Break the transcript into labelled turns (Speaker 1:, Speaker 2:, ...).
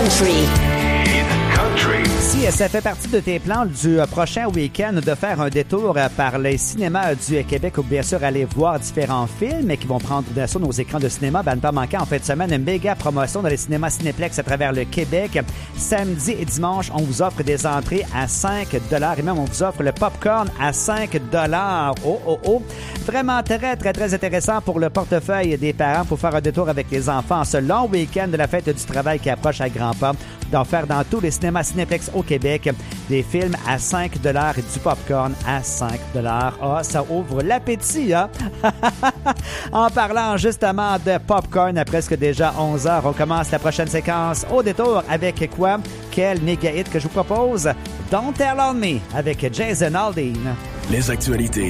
Speaker 1: country.
Speaker 2: Si ça fait partie de tes plans du prochain week-end de faire un détour par les cinémas du Québec ou bien sûr aller voir différents films qui vont prendre bien sûr nos écrans de cinéma, ne pas manquer en fin de semaine une méga promotion dans les cinémas Cinéplex à travers le Québec. Samedi et dimanche, on vous offre des entrées à 5 $ et même on vous offre le popcorn à 5 $. Oh. Vraiment très intéressant pour le portefeuille des parents pour faire un détour avec les enfants ce long week-end de la fête du travail qui approche à grands pas. D'en faire dans tous les cinémas Cinéplex au Québec des films à 5 $ et du popcorn à 5 $. Ah, ça ouvre l'appétit, hein? En parlant justement de popcorn à presque déjà 11 heures, on commence la prochaine séquence au détour avec quoi? Quel méga hit que je vous propose? Don't Tell on Me avec Jason Aldean.
Speaker 3: Les actualités